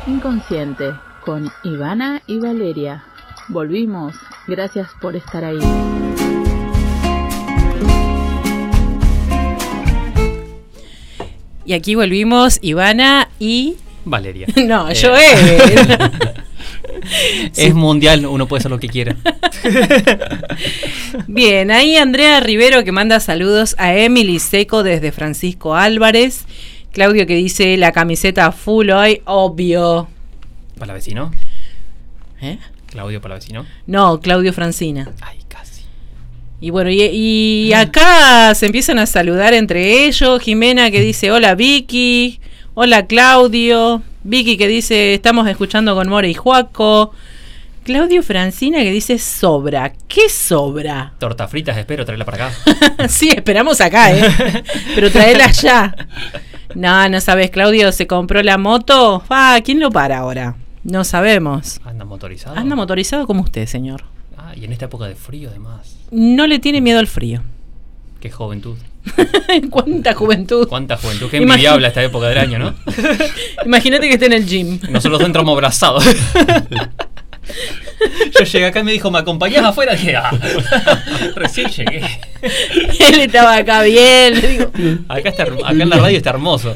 Inconsciente con Ivana y Valeria. Volvimos. Gracias por estar ahí. Y aquí volvimos Ivana y... Valeria. No, Sí. Es mundial, uno puede hacer lo que quiera. Bien, ahí Andrea Rivero que manda saludos a Emily Seco desde Francisco Álvarez. Claudio que dice la camiseta full hoy, obvio. ¿Para vecino? ¿Eh? ¿Claudio para vecino? No, Claudio Francina. Ay, casi. Y bueno, y acá se empiezan a saludar entre ellos. Jimena que dice hola Vicky, hola Claudio. Vicky que dice estamos escuchando con More y Juaco. Claudio Francina que dice sobra. ¿Qué sobra? Torta fritas, espero traerla para acá. Sí, esperamos acá, pero traela ya. No sabes, Claudio se compró la moto. ¿Quién lo para ahora? No sabemos. ¿Anda motorizado? Anda motorizado como usted, señor. Y en esta época de frío, además. No le tiene miedo al frío. Qué juventud. ¿Cuánta juventud? ¿Cuánta juventud? Qué envidiable esta época del año, ¿no? Imagínate que esté en el gym. Nosotros entramos abrazados. Yo llegué acá y me dijo, ¿me acompañás afuera? Y dije, recién llegué. Él estaba acá bien. Le digo. Acá en la radio está hermoso.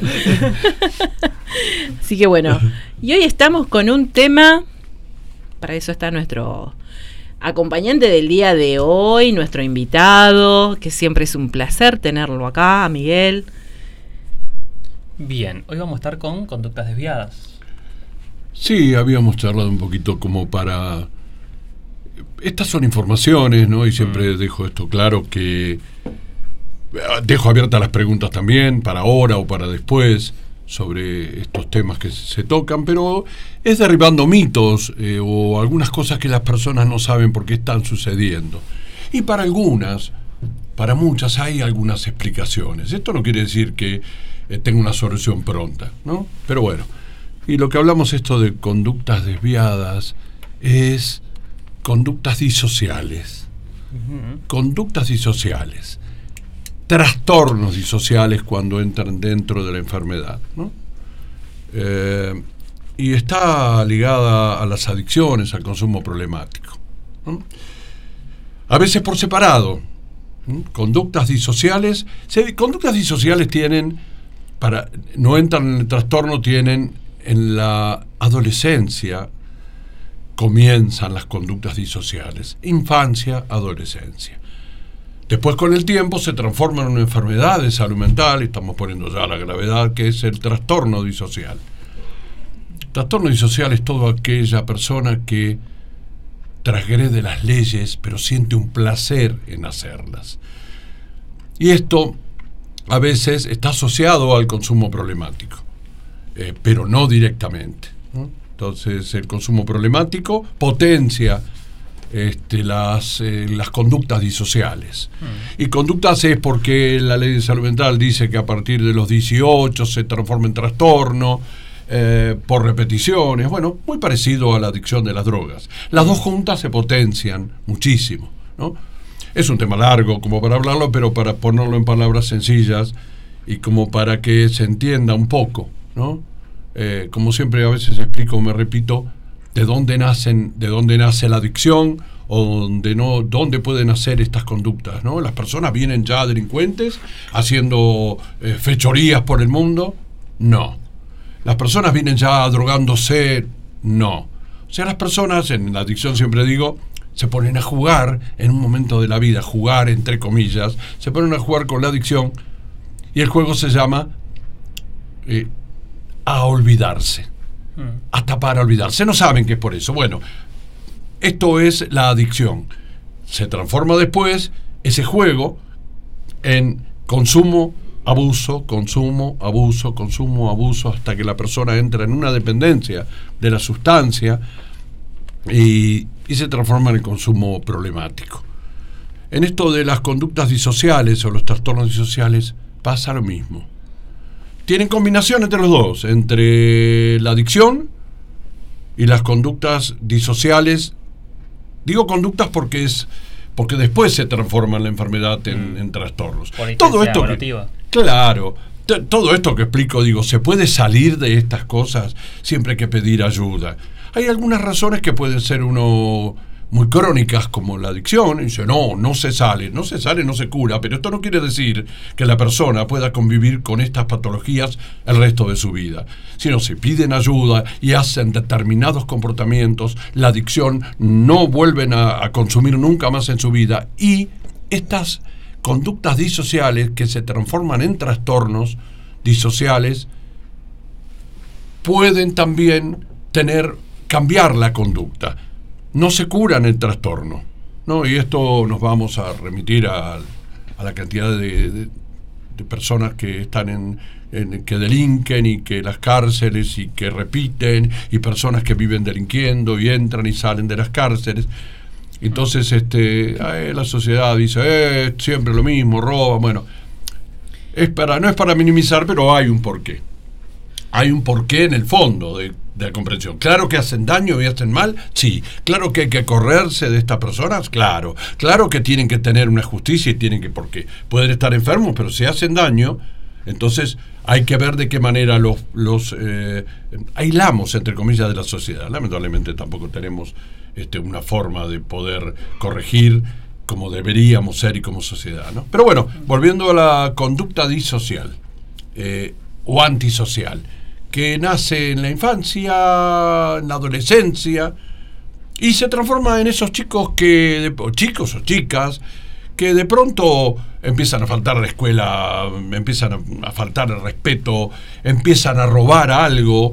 Así que bueno, y hoy estamos con un tema. Para eso está nuestro acompañante del día de hoy, nuestro invitado, que siempre es un placer tenerlo acá, Miguel. Bien, hoy vamos a estar con conductas desviadas. Sí, habíamos charlado un poquito como para... Estas son informaciones, ¿no? Y siempre dejo esto claro que... Dejo abiertas las preguntas también, para ahora o para después, sobre estos temas que se tocan, pero es derribando mitos o algunas cosas que las personas no saben por qué están sucediendo. Y para algunas, para muchas hay algunas explicaciones. Esto no quiere decir que tenga una solución pronta, ¿no? Pero bueno, y lo que hablamos esto de conductas desviadas es conductas disociales. Conductas disociales. Trastornos disociales cuando entran dentro de la enfermedad, ¿no? Y está ligada a las adicciones, al consumo problemático, ¿no? A veces por separado, ¿no? Conductas disociales tienen, no entran en el trastorno, tienen en la adolescencia, comienzan las conductas disociales, infancia, adolescencia. Después con el tiempo se transforma en una enfermedad de salud mental, y estamos poniendo ya la gravedad, que es el trastorno disocial. Trastorno disocial es toda aquella persona que transgrede las leyes, pero siente un placer en hacerlas. Y esto a veces está asociado al consumo problemático, pero no directamente, ¿no? Entonces el consumo problemático potencia las conductas disociales. Y conductas es porque la ley de salud mental dice que a partir de los 18 se transforma en trastorno por repeticiones. Bueno, muy parecido a la adicción de las drogas. Las dos juntas se potencian muchísimo, ¿no? Es un tema largo como para hablarlo, pero para ponerlo en palabras sencillas y como para que se entienda un poco, ¿no? Como siempre a veces explico, me repito, de dónde nace la adicción o dónde pueden nacer estas conductas, ¿no? Las personas vienen ya delincuentes haciendo fechorías por el mundo. No. Las personas vienen ya drogándose. No. O sea, las personas, en la adicción siempre digo, se ponen a jugar en un momento de la vida, jugar entre comillas, se ponen a jugar con la adicción y el juego se llama a olvidarse. Hasta para olvidarse. No saben que es por eso. Bueno, esto es la adicción. Se transforma después ese juego en consumo, abuso, consumo, abuso, consumo, abuso, hasta que la persona entra en una dependencia de la sustancia y se transforma en el consumo problemático. En esto de las conductas disociales o los trastornos disociales pasa lo mismo. Tienen combinación entre los dos, entre la adicción y las conductas disociales. Digo conductas porque después se transforma la enfermedad en trastornos. Por Todo esto evolutiva. claro, todo esto que explico, digo, ¿se puede salir de estas cosas? Siempre hay que pedir ayuda. Hay algunas razones que pueden ser muy crónicas, como la adicción, y dice, no se sale, no se cura, pero esto no quiere decir que la persona pueda convivir con estas patologías el resto de su vida, sino se piden ayuda y hacen determinados comportamientos, la adicción no vuelven a consumir nunca más en su vida, y estas conductas disociales que se transforman en trastornos disociales pueden también cambiar la conducta. No se curan el trastorno, ¿no? Y esto nos vamos a remitir a la cantidad de personas que están que delinquen, y que las cárceles, y que repiten, y personas que viven delinquiendo y entran y salen de las cárceles. Entonces la sociedad dice, siempre lo mismo, roba. Bueno, no es para minimizar, pero hay un porqué. Hay un porqué en el fondo de la comprensión. Claro que hacen daño y hacen mal, sí. Claro que hay que correrse de estas personas, claro. Claro que tienen que tener una justicia y tienen que, porque pueden estar enfermos, pero si hacen daño, entonces hay que ver de qué manera los aislamos, entre comillas, de la sociedad. Lamentablemente tampoco tenemos una forma de poder corregir como deberíamos ser y como sociedad, ¿no? Pero bueno, volviendo a la conducta disocial o antisocial, que nace en la infancia, en la adolescencia, y se transforma en esos chicos chicos o chicas que de pronto empiezan a faltar a la escuela, empiezan a faltar el respeto, empiezan a robar algo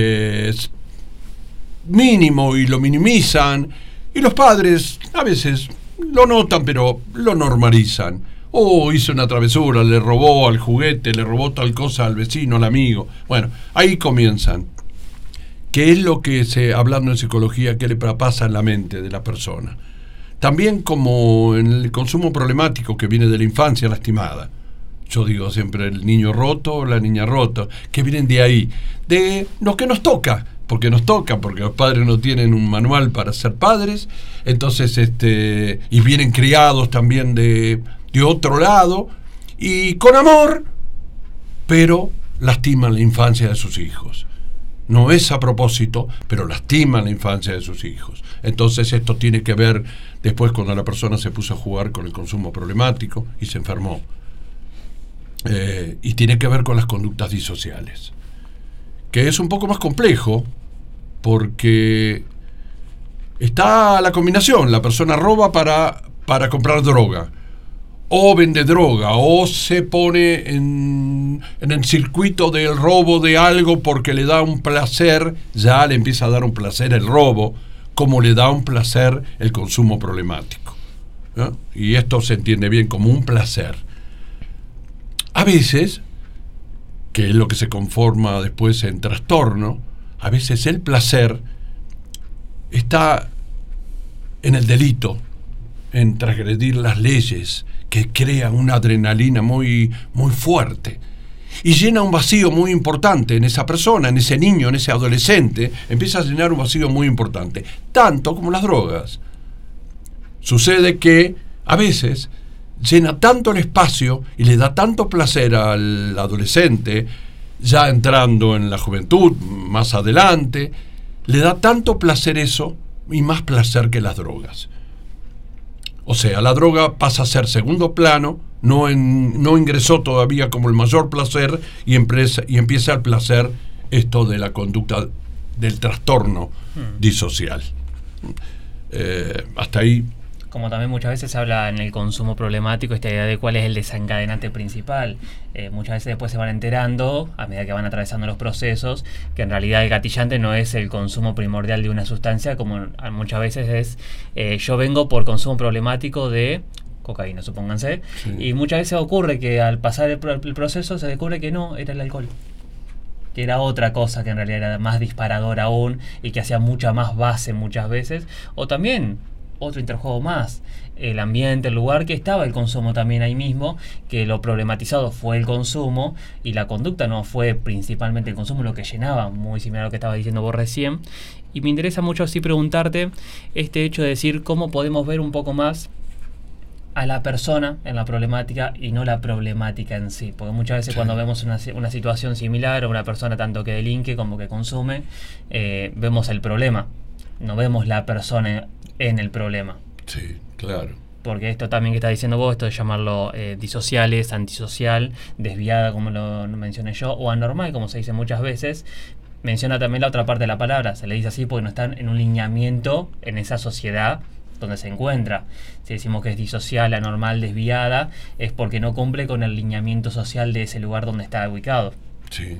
mínimo y lo minimizan, y los padres a veces lo notan pero lo normalizan. Hizo una travesura, le robó al juguete, le robó tal cosa al vecino, al amigo. Bueno, ahí comienzan. ¿Qué es lo que hablando en psicología, qué le pasa en la mente de la persona? También como en el consumo problemático que viene de la infancia lastimada. Yo digo siempre el niño roto, la niña rota, que vienen de ahí, de lo que nos toca, porque los padres no tienen un manual para ser padres, entonces y vienen criados también de otro lado, y con amor, pero lastiman la infancia de sus hijos. No es a propósito, pero lastiman la infancia de sus hijos. Entonces esto tiene que ver después cuando la persona se puso a jugar con el consumo problemático y se enfermó. Y tiene que ver con las conductas disociales, que es un poco más complejo, porque está la combinación, la persona roba para comprar droga, o vende droga, o se pone en el circuito del robo de algo porque le da un placer, ya le empieza a dar un placer el robo, como le da un placer el consumo problemático, ¿no? Y esto se entiende bien como un placer. A veces, que es lo que se conforma después en trastorno, a veces el placer está en el delito, en transgredir las leyes, que crea una adrenalina muy, muy fuerte y llena un vacío muy importante en esa persona, en ese niño, en ese adolescente. Empieza a llenar un vacío muy importante, tanto como las drogas. Sucede que a veces llena tanto el espacio y le da tanto placer al adolescente, ya entrando en la juventud, más adelante, le da tanto placer eso, y más placer que las drogas. O sea, la droga pasa a ser segundo plano, no ingresó todavía como el mayor placer, y empieza el placer, esto de la conducta del trastorno disocial. Hasta ahí. Como también muchas veces se habla en el consumo problemático, esta idea de cuál es el desencadenante principal. Muchas veces después se van enterando, a medida que van atravesando los procesos, que en realidad el gatillante no es el consumo primordial de una sustancia, como muchas veces es, yo vengo por consumo problemático de cocaína, supónganse, sí. Y muchas veces ocurre que al pasar el proceso se descubre que no, era el alcohol, que era otra cosa que en realidad era más disparadora aún y que hacía mucha más base muchas veces, o también otro interjuego más, el ambiente, el lugar que estaba el consumo también ahí mismo, que lo problematizado fue el consumo y la conducta no fue principalmente el consumo lo que llenaba, muy similar a lo que estaba diciendo vos recién. Y me interesa mucho así preguntarte este hecho de decir cómo podemos ver un poco más a la persona en la problemática y no la problemática en sí, porque muchas veces cuando vemos una situación similar o una persona tanto que delinque como que consume, vemos el problema, no vemos la persona en el problema. Sí, claro. Porque esto también que estás diciendo vos, esto de llamarlo disociales, antisocial, desviada como lo mencioné yo, o anormal como se dice muchas veces, menciona también la otra parte de la palabra, se le dice así porque no están en un lineamiento en esa sociedad donde se encuentra. Si decimos que es disocial, anormal, desviada, es porque no cumple con el lineamiento social de ese lugar donde está ubicado. Sí.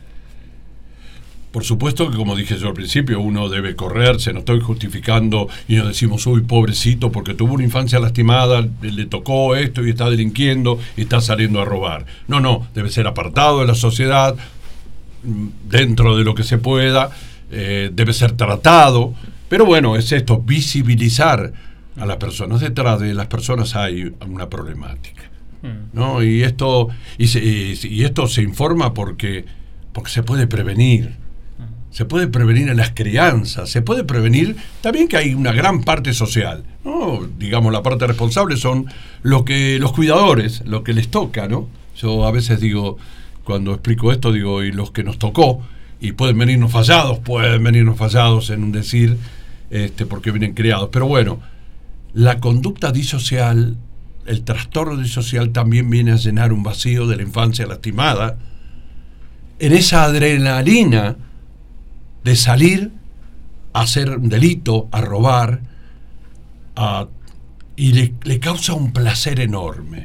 Por supuesto que, como dije yo al principio, uno debe correrse, no estoy justificando y no decimos, uy, pobrecito, porque tuvo una infancia lastimada, le tocó esto y está delinquiendo y está saliendo a robar. No, debe ser apartado de la sociedad, dentro de lo que se pueda, debe ser tratado. Pero bueno, es esto, visibilizar a las personas. Detrás de las personas hay una problemática, ¿no? Y esto se informa porque se puede prevenir. Se puede prevenir en las crianzas, se puede prevenir también que hay una gran parte social, ¿no? Digamos, la parte responsable son los cuidadores, lo que les toca, ¿no? Yo a veces digo, cuando explico esto, digo, y los que nos tocó, y pueden venirnos fallados en un decir, porque vienen criados. Pero bueno, la conducta disocial, el trastorno disocial también viene a llenar un vacío de la infancia lastimada, en esa adrenalina de salir a hacer un delito, a robar, y le causa un placer enorme.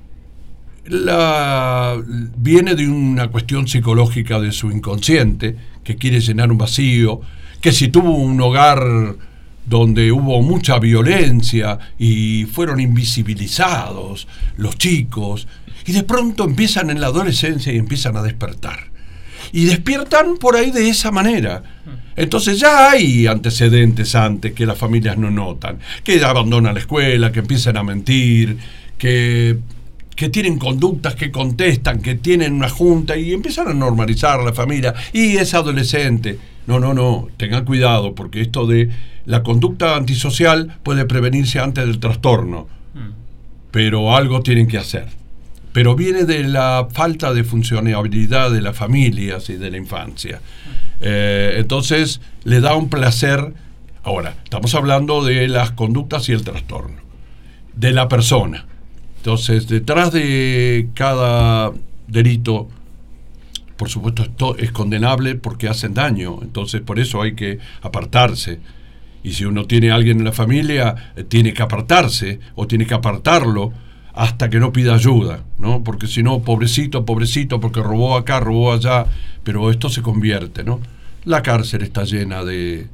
Viene de una cuestión psicológica de su inconsciente, que quiere llenar un vacío, que si tuvo un hogar donde hubo mucha violencia y fueron invisibilizados los chicos, y de pronto empiezan en la adolescencia y empiezan a despertar. Y despiertan por ahí de esa manera. Entonces ya hay antecedentes antes que las familias no notan, que abandonan la escuela, que empiezan a mentir, que tienen conductas que contestan, que tienen una junta y empiezan a normalizar a la familia. Y es adolescente. No, tengan cuidado, porque esto de la conducta antisocial puede prevenirse antes del trastorno. Pero algo tienen que hacer. Pero viene de la falta de funcionabilidad de las familias y de la infancia. Entonces le da un placer. Ahora, estamos hablando de las conductas y el trastorno de la persona. Entonces, detrás de cada delito, por supuesto, esto es condenable porque hacen daño. Entonces, por eso hay que apartarse. Y si uno tiene a alguien en la familia, tiene que apartarse o tiene que apartarlo hasta que no pida ayuda, ¿no? Porque si no, pobrecito, porque robó acá, robó allá, pero esto se convierte, ¿no? La cárcel está llena de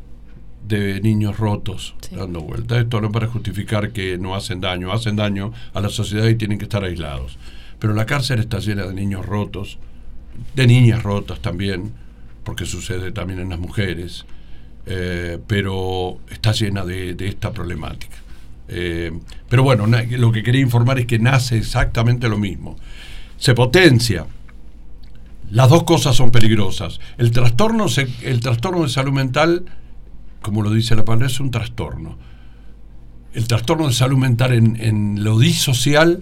niños rotos, sí, dando vueltas. Esto no para justificar que no hacen daño a la sociedad y tienen que estar aislados. Pero la cárcel está llena de niños rotos, de niñas rotas también, porque sucede también en las mujeres, pero está llena de esta problemática. Pero bueno, lo que quería informar es que nace exactamente lo mismo. Se potencia. Las dos cosas son peligrosas. El trastorno de salud mental, como lo dice la palabra, es un trastorno. El trastorno de salud mental en lo disocial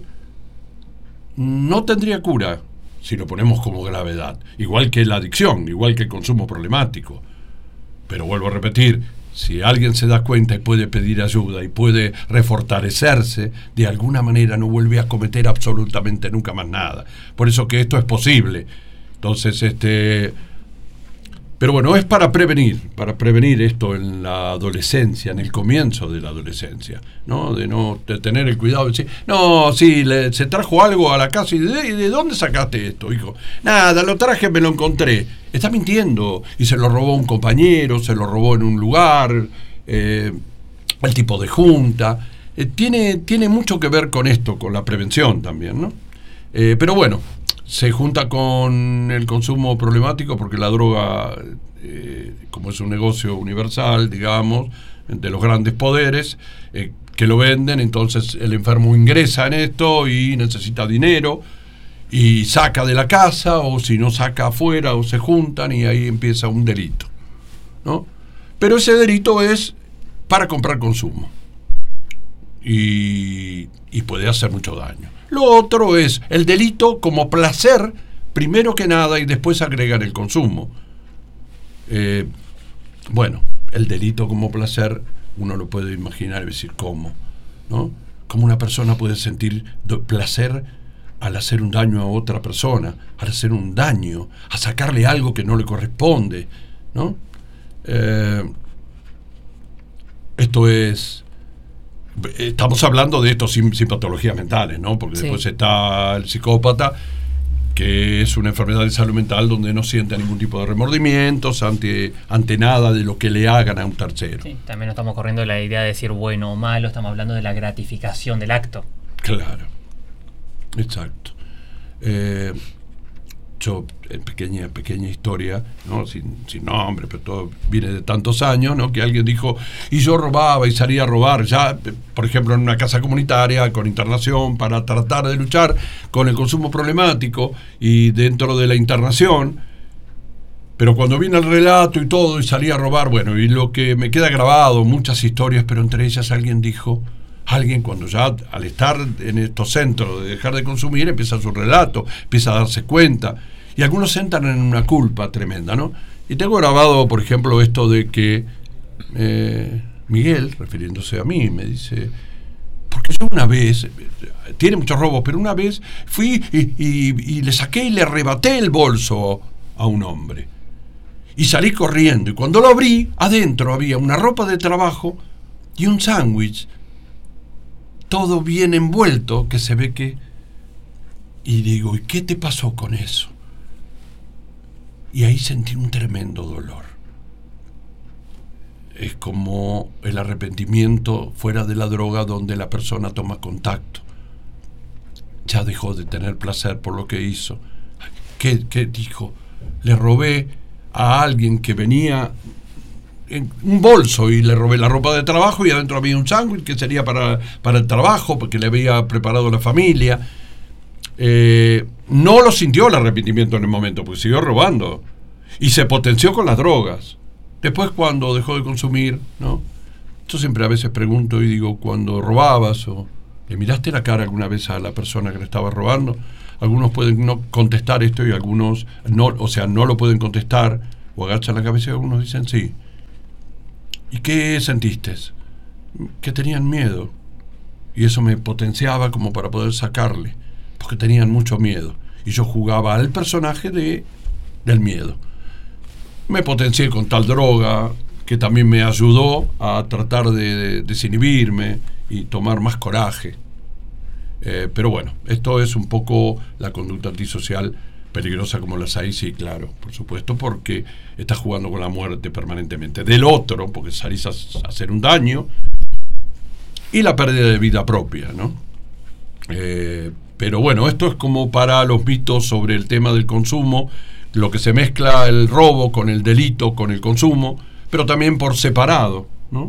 no tendría cura si lo ponemos como gravedad. Igual que la adicción, igual que el consumo problemático. Pero vuelvo a repetir, si alguien se da cuenta y puede pedir ayuda y puede refortalecerse, de alguna manera no vuelve a cometer absolutamente nunca más nada. Por eso que esto es posible. Entonces, pero bueno, es para prevenir esto en la adolescencia, en el comienzo de la adolescencia, ¿no? De tener el cuidado de decir, no, sí, se trajo algo a la casa y ¿de dónde sacaste esto, hijo? Nada, lo traje, me lo encontré. Está mintiendo y se lo robó un compañero, se lo robó en un lugar, el tipo de junta. Tiene mucho que ver con esto, con la prevención también, ¿no? Pero bueno, se junta con el consumo problemático porque la droga, como es un negocio universal, digamos, de los grandes poderes, que lo venden, entonces el enfermo ingresa en esto y necesita dinero y saca de la casa, o si no saca afuera, o se juntan y ahí empieza un delito, ¿no? Pero ese delito es para comprar consumo. y puede hacer mucho daño. Lo otro es el delito como placer, primero que nada, y después agregar el consumo. Bueno, el delito como placer, uno lo puede imaginar y decir, ¿cómo? ¿No? ¿Cómo una persona puede sentir placer al hacer un daño a otra persona, al hacer un daño, a sacarle algo que no le corresponde, ¿no? Esto es... Estamos hablando de esto sin patologías mentales, ¿no? Porque después está el psicópata, que es una enfermedad de salud mental donde no siente ningún tipo de remordimientos ante nada de lo que le hagan a un tercero. Sí, también no estamos corriendo la idea de decir bueno o malo, estamos hablando de la gratificación del acto. Claro, exacto. Yo, pequeña historia, ¿no? sin nombre, pero todo viene de tantos años, ¿no? Que alguien dijo, y yo robaba y salía a robar, ya, por ejemplo, en una casa comunitaria con internación para tratar de luchar con el consumo problemático y dentro de la internación, pero cuando vino el relato y todo y salía a robar, bueno, y lo que me queda grabado, muchas historias, pero entre ellas alguien dijo, cuando ya al estar en estos centros de dejar de consumir empieza su relato, empieza a darse cuenta, y algunos entran en una culpa tremenda, ¿no? Y tengo grabado, por ejemplo, esto de que Miguel, refiriéndose a mí, me dice, porque yo una vez, tiene muchos robos, pero una vez fui y le saqué y le arrebaté el bolso a un hombre y salí corriendo, y cuando lo abrí, adentro había una ropa de trabajo y un sándwich, todo bien envuelto, que se ve que... Y digo, ¿y qué te pasó con eso? Y ahí sentí un tremendo dolor. Es como el arrepentimiento fuera de la droga, donde la persona toma contacto. Ya dejó de tener placer por lo que hizo. ¿Qué dijo? Le robé a alguien que venía en un bolso y le robé la ropa de trabajo y adentro había un sándwich que sería para el trabajo, porque le había preparado la familia. No lo sintió el arrepentimiento en el momento, porque siguió robando y se potenció con las drogas. Después, cuando dejó de consumir, ¿no? Yo siempre a veces pregunto y digo, cuando robabas, o ¿le miraste la cara alguna vez a la persona que le estaba robando? Algunos pueden no contestar esto y algunos no, o sea, no lo pueden contestar o agachan la cabeza y algunos dicen sí. ¿Y qué sentiste? Que tenían miedo, y eso me potenciaba como para poder sacarle, porque tenían mucho miedo y yo jugaba al personaje del miedo. Me potencié con tal droga que también me ayudó a tratar de desinhibirme y tomar más coraje. Pero bueno, esto es un poco la conducta antisocial, peligrosa como las hay, sí, claro, por supuesto, porque estás jugando con la muerte permanentemente del otro, porque salís a hacer un daño, y la pérdida de vida propia, ¿no? Pero bueno, esto es como para los mitos sobre el tema del consumo, lo que se mezcla el robo con el delito, con el consumo, pero también por separado, ¿no?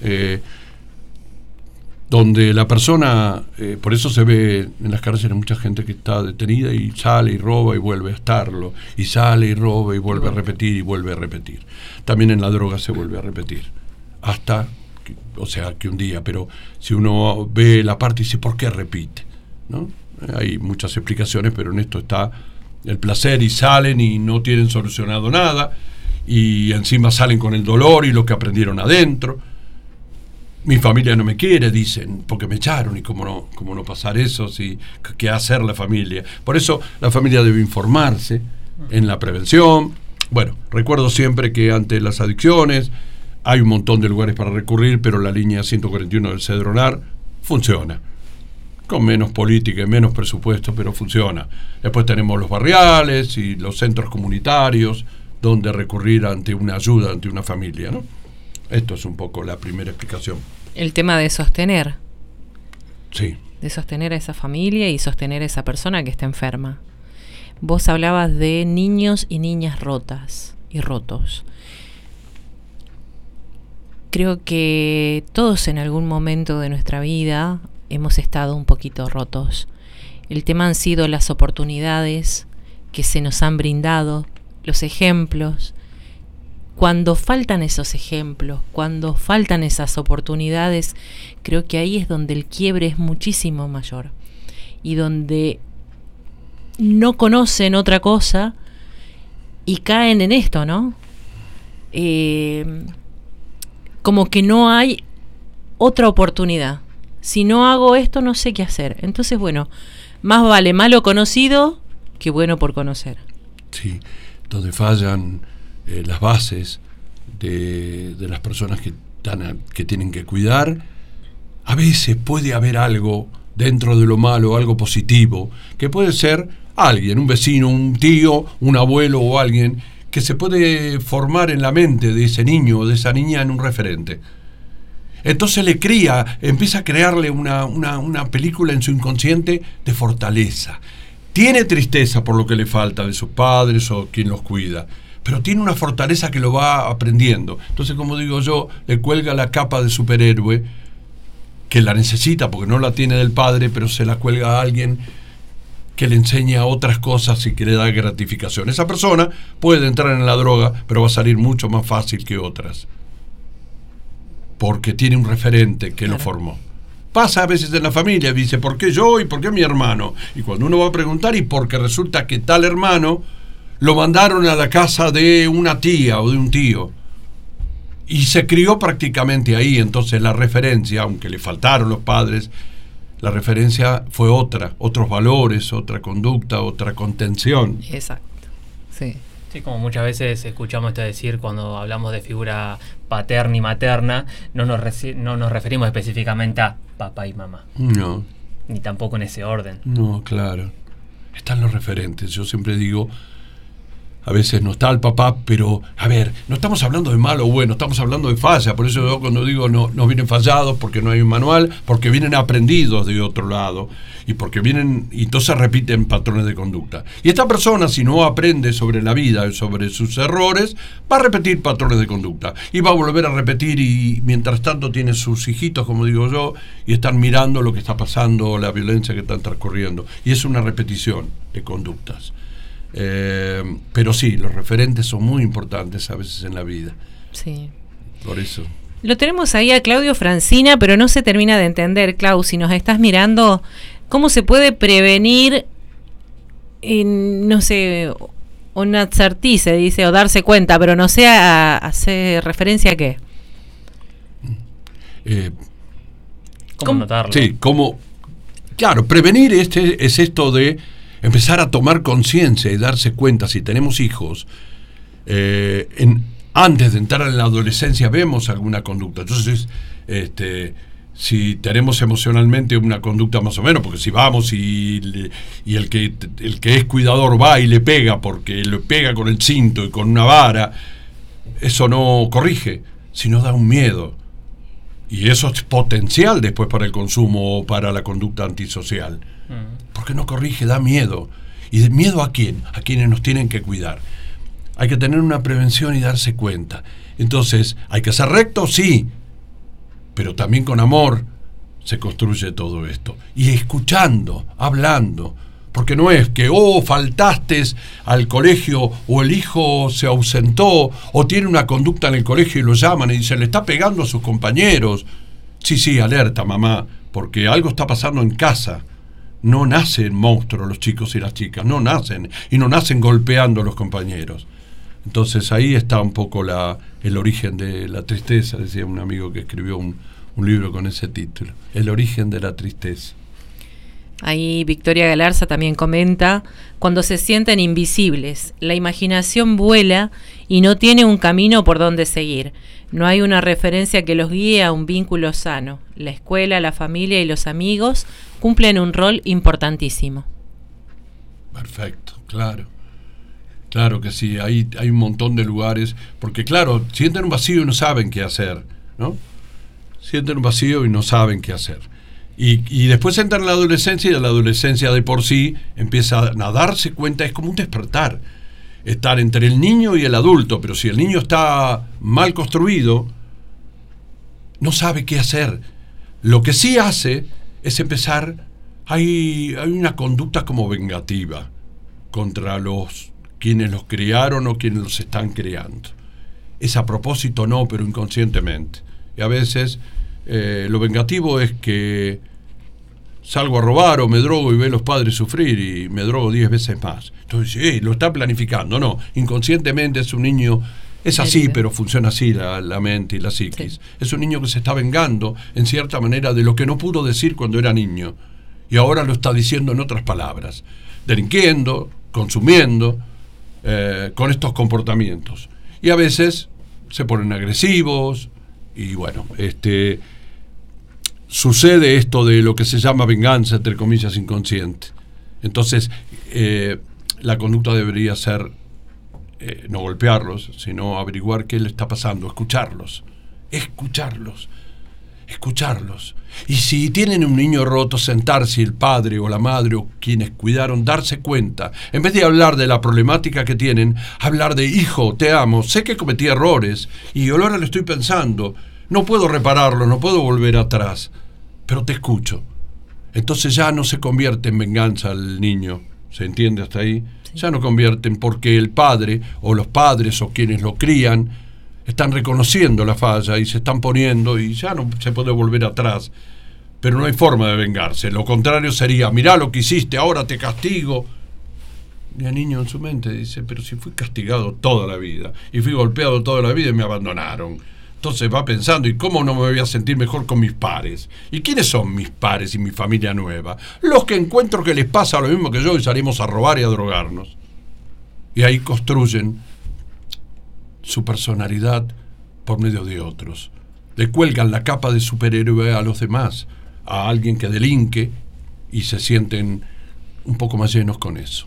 Donde la persona, por eso se ve en las cárceles mucha gente que está detenida y sale y roba y vuelve a estarlo, y sale y roba y vuelve a repetir y vuelve a repetir. También en la droga se vuelve a repetir, hasta, que un día, pero si uno ve la parte y dice, ¿por qué repite? ¿No? Hay muchas explicaciones, pero en esto está el placer, y salen y no tienen solucionado nada, y encima salen con el dolor y lo que aprendieron adentro. Mi familia no me quiere, dicen, porque me echaron, y cómo no pasar eso, ¿qué hacer la familia? Por eso la familia debe informarse en la prevención. Bueno, recuerdo siempre que ante las adicciones hay un montón de lugares para recurrir, pero la línea 141 del Cedronar funciona, con menos política y menos presupuesto, pero funciona. Después tenemos los barriales y los centros comunitarios donde recurrir ante una ayuda, ante una familia, ¿no? Esto es un poco la primera explicación. El tema de sostener. Sí. De sostener a esa familia y sostener a esa persona que está enferma. Vos hablabas de niños y niñas rotas y rotos. Creo que todos en algún momento de nuestra vida hemos estado un poquito rotos. El tema han sido las oportunidades que se nos han brindado, los ejemplos. cuando faltan esos ejemplos, cuando faltan esas oportunidades, creo que ahí es donde el quiebre es muchísimo mayor. Y donde no conocen otra cosa y caen en esto, ¿no? Como que no hay otra oportunidad. Si no hago esto, no sé qué hacer. Entonces, bueno, más vale malo conocido que bueno por conocer. Sí, donde fallan las bases de las personas que tienen que cuidar, a veces puede haber algo dentro de lo malo, algo positivo, que puede ser alguien, un vecino, un tío, un abuelo o alguien que se puede formar en la mente de ese niño o de esa niña en un referente. Entonces le cría, empieza a crearle una película en su inconsciente de fortaleza. Tiene tristeza por lo que le falta de sus padres o quien los cuida, pero tiene una fortaleza que lo va aprendiendo. Entonces, como digo yo, le cuelga la capa de superhéroe, que la necesita porque no la tiene del padre, pero se la cuelga a alguien que le enseña otras cosas y que le da gratificación. Esa persona puede entrar en la droga, pero va a salir mucho más fácil que otras, porque tiene un referente que lo formó. Pasa a veces en la familia, dice, ¿por qué yo y por qué mi hermano? Y cuando uno va a preguntar, y porque resulta que tal hermano lo mandaron a la casa de una tía o de un tío, y se crió prácticamente ahí. Entonces la referencia, aunque le faltaron los padres, la referencia fue otros valores, otra conducta, otra contención. Exacto, sí. Sí, como muchas veces escuchamos esto decir cuando hablamos de figura paterna y materna, no nos referimos específicamente a papá y mamá. No. Ni tampoco en ese orden. No, claro. Están los referentes. Yo siempre digo, a veces no está el papá, pero, a ver, no estamos hablando de malo o bueno, estamos hablando de falla. Por eso yo cuando digo no vienen fallados, porque no hay un manual, porque vienen aprendidos de otro lado, y porque vienen, y entonces repiten patrones de conducta. Y esta persona, si no aprende sobre la vida y sobre sus errores, va a repetir patrones de conducta. Y va a volver a repetir, y mientras tanto tiene sus hijitos, como digo yo, y están mirando lo que está pasando, la violencia que están transcurriendo. Y es una repetición de conductas. Pero sí, los referentes son muy importantes a veces en la vida. Sí. Por eso. Lo tenemos ahí a Claudio Francina, pero no se termina de entender, Clau, si nos estás mirando, ¿cómo se puede prevenir, no sé, una advertirse, dice, o darse cuenta, pero no sé, hace referencia a qué? ¿Cómo notarlo? Sí, claro, prevenir es esto de empezar a tomar conciencia y darse cuenta. Si tenemos hijos, antes de entrar en la adolescencia vemos alguna conducta. Entonces, si tenemos emocionalmente una conducta más o menos, porque si vamos y el que es cuidador va y le pega porque le pega con el cinto y con una vara, eso no corrige, sino da un miedo. Y eso es potencial después para el consumo o para la conducta antisocial. Porque no corrige, da miedo. ¿Y de miedo a quién? A quienes nos tienen que cuidar. Hay que tener una prevención y darse cuenta. Entonces, ¿hay que ser recto? Sí. Pero también con amor se construye todo esto. Y escuchando, hablando. Porque no es que, faltaste al colegio, o el hijo se ausentó, o tiene una conducta en el colegio y lo llaman y dicen, le está pegando a sus compañeros. Sí, alerta, mamá, porque algo está pasando en casa. No nacen monstruos los chicos y las chicas, no nacen, y no nacen golpeando a los compañeros. Entonces ahí está un poco el origen de la tristeza, decía un amigo que escribió un libro con ese título, El origen de la tristeza. Ahí Victoria Galarza también comenta, cuando se sienten invisibles, la imaginación vuela y no tiene un camino por donde seguir. No hay una referencia que los guíe a un vínculo sano. La escuela, la familia y los amigos cumplen un rol importantísimo. Perfecto, claro. Claro que sí, hay un montón de lugares, porque claro, sienten un vacío y no saben qué hacer, ¿no? Sienten un vacío y no saben qué hacer. Y después entran en la adolescencia, y de la adolescencia de por sí empiezan a darse cuenta, es como un despertar. Estar entre el niño y el adulto, pero si el niño está mal construido, no sabe qué hacer. Lo que sí hace es empezar, hay una conducta como vengativa contra quienes los criaron o quienes los están criando. es a propósito, no, pero inconscientemente. Y a veces lo vengativo es que salgo a robar o me drogo y veo a los padres sufrir y me drogo 10 veces más. Entonces, sí, lo está planificando. No, inconscientemente es un niño, es así, pero funciona así la mente y la psiquis. Sí. Es un niño que se está vengando, en cierta manera, de lo que no pudo decir cuando era niño. Y ahora lo está diciendo en otras palabras. Delinquiendo, consumiendo, con estos comportamientos. Y a veces se ponen agresivos y bueno, sucede esto de lo que se llama venganza, entre comillas, inconsciente. Entonces, la conducta debería ser no golpearlos, sino averiguar qué le está pasando, escucharlos. Y si tienen un niño roto, sentarse el padre o la madre o quienes cuidaron, darse cuenta. En vez de hablar de la problemática que tienen, hablar de: hijo, te amo, sé que cometí errores y ahora lo estoy pensando, no puedo repararlo, no puedo volver atrás, pero te escucho. Entonces ya no se convierte en venganza el niño, ¿se entiende hasta ahí? Sí. Ya no convierten, porque el padre o los padres o quienes lo crían están reconociendo la falla y se están poniendo, y ya no se puede volver atrás. Pero no hay forma de vengarse. Lo contrario sería: mirá lo que hiciste, ahora te castigo. Y el niño en su mente dice: pero si fui castigado toda la vida y fui golpeado toda la vida y me abandonaron. Entonces va pensando: ¿y cómo no me voy a sentir mejor con mis pares? ¿Y quiénes son mis pares y mi familia nueva? Los que encuentro que les pasa lo mismo que yo y salimos a robar y a drogarnos. Y ahí construyen su personalidad por medio de otros. Le cuelgan la capa de superhéroe a los demás, a alguien que delinque, y se sienten un poco más llenos con eso.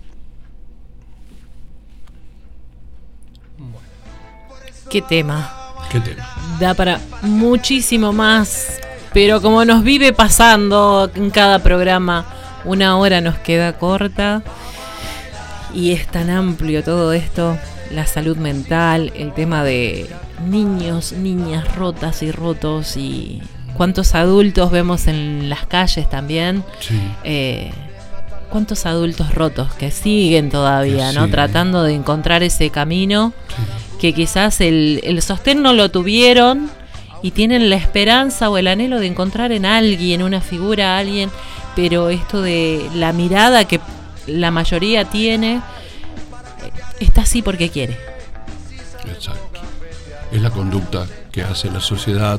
¿Qué tema? ¿Qué tema? Da para muchísimo más, pero como nos vive pasando en cada programa, 1 hora nos queda corta y es tan amplio todo esto. La salud mental, el tema de niños, niñas rotas y rotos, y cuántos adultos vemos en las calles también. Sí. Cuántos adultos rotos que siguen todavía, ¿no? Tratando de encontrar ese camino, que quizás el sostén no lo tuvieron y tienen la esperanza o el anhelo de encontrar en alguien, una figura, alguien, pero esto de la mirada que la mayoría tiene, está así porque quiere. Exacto. Es la conducta que hace la sociedad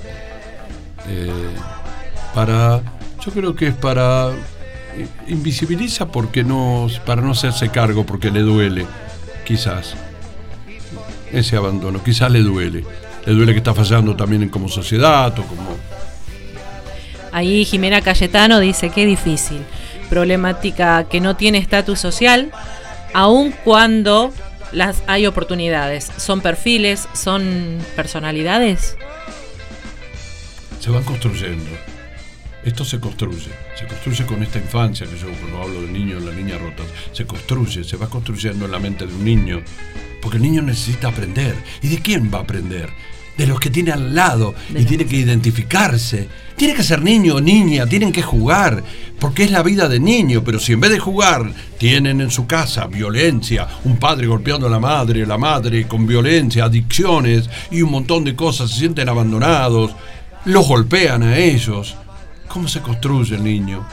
yo creo que es para invisibiliza para no hacerse cargo, porque le duele quizás ese abandono, quizás le duele que está fallando también como sociedad o como... Ahí Jimena Cayetano dice: qué difícil, problemática que no tiene estatus social, aun cuando hay oportunidades. ¿Son perfiles? ¿Son personalidades? Se van construyendo. Esto se construye con esta infancia, que yo cuando hablo del niño, la niña rota, se va construyendo en la mente de un niño, porque el niño necesita aprender. ¿Y de quién va a aprender? De los que tiene al lado, y tiene que identificarse. Tiene que ser niño o niña, tienen que jugar, porque es la vida de niño. Pero si en vez de jugar tienen en su casa violencia, un padre golpeando a la madre con violencia, adicciones y un montón de cosas, se sienten abandonados, los golpean a ellos. ¿Cómo se construye el niño?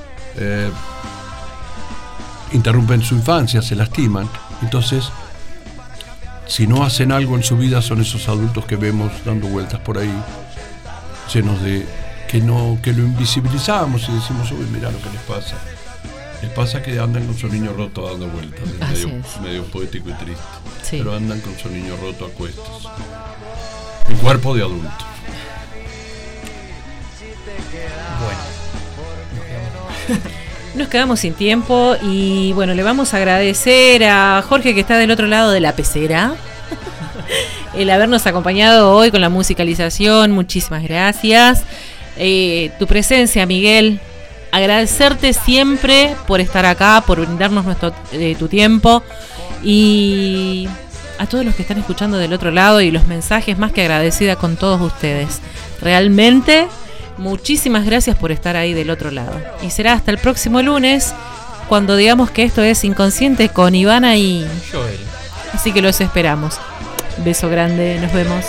Interrumpen su infancia, se lastiman. Entonces, si no hacen algo en su vida, son esos adultos que vemos dando vueltas por ahí, llenos de que lo invisibilizamos y decimos: uy, mirá lo que les pasa. Les pasa que andan con su niño roto dando vueltas. Es medio poético y triste. Sí. Pero andan con su niño roto a cuestas. En cuerpo de adulto. Bueno, nos quedamos sin tiempo y bueno, le vamos a agradecer a Jorge, que está del otro lado de la pecera, el habernos acompañado hoy con la musicalización. Muchísimas gracias. Tu presencia, Miguel, agradecerte siempre por estar acá, por brindarnos tu tiempo, y a todos los que están escuchando del otro lado y los mensajes, más que agradecida con todos ustedes. Realmente muchísimas gracias por estar ahí del otro lado. Y será hasta el próximo lunes, cuando digamos que esto es Inconsciente con Ivana y Joel. Así que los esperamos. Beso grande, nos vemos.